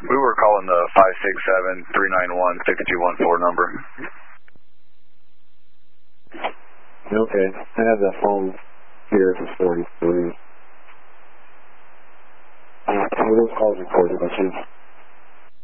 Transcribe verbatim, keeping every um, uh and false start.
We were calling the five six seven, three nine one, six two one four number. Okay. I have that phone here for forty-three. Uh, those calls recorded, I see.